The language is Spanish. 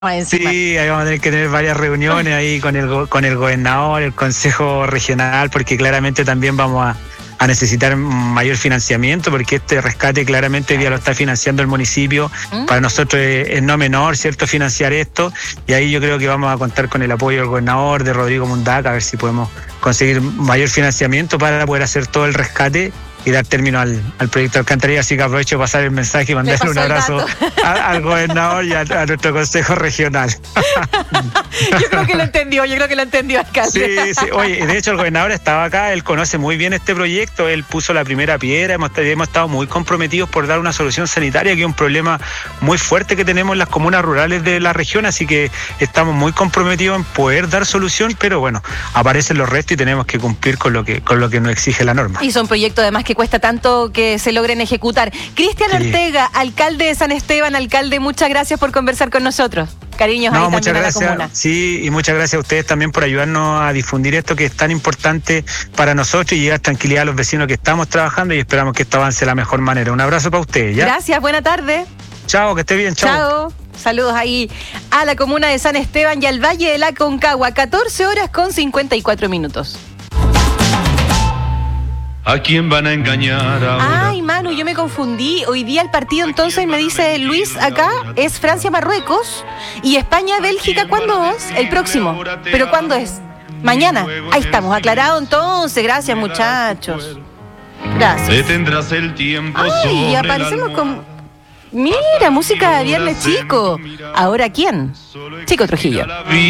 encima. Sí, ahí vamos a tener que tener varias reuniones ahí con el gobernador, el consejo regional, porque claramente también vamos a necesitar mayor financiamiento, porque este rescate claramente ya lo está financiando el municipio. Para nosotros es no menor, ¿cierto?, financiar esto, y ahí yo creo que vamos a contar con el apoyo del gobernador, de Rodrigo Mundaca, a ver si podemos conseguir mayor financiamiento para poder hacer todo el rescate y dar término al proyecto Alcantarilla. Así que aprovecho de pasar el mensaje y mandarle un abrazo al gobernador y a nuestro consejo regional. Yo creo que lo entendió, alcalde. Sí. Oye, de hecho el gobernador estaba acá, él conoce muy bien este proyecto, él puso la primera piedra, hemos estado muy comprometidos por dar una solución sanitaria, que es un problema muy fuerte que tenemos en las comunas rurales de la región, así que estamos muy comprometidos en poder dar solución, pero bueno, aparecen los restos y tenemos que cumplir con lo que nos exige la norma. Y son proyectos además que cuesta tanto que se logren ejecutar. Cristian Ortega, alcalde de San Esteban. Alcalde, muchas gracias por conversar con nosotros. Cariños ahí también a la comuna. Sí, y muchas gracias a ustedes también por ayudarnos a difundir esto que es tan importante para nosotros y llevar tranquilidad a los vecinos que estamos trabajando, y esperamos que esto avance de la mejor manera. Un abrazo para ustedes, ¿ya? Gracias, buena tarde. Chao, que esté bien, chao. Saludos ahí a la comuna de San Esteban y al Valle de la Concagua. 14 horas con 54 minutos. ¿A quién van a engañar ahora? Ay, Manu, yo me confundí. Hoy día el partido entonces, me dice Luis acá, es Francia-Marruecos y España-Bélgica. ¿Cuándo es? El próximo. ¿Pero cuándo es? Mañana. Ahí estamos, aclarado entonces. Gracias, muchachos. Gracias. Detendrás el tiempo. Ay, y aparecemos con... Mira, música de Viernes Chico. ¿Ahora quién? Chico Trujillo.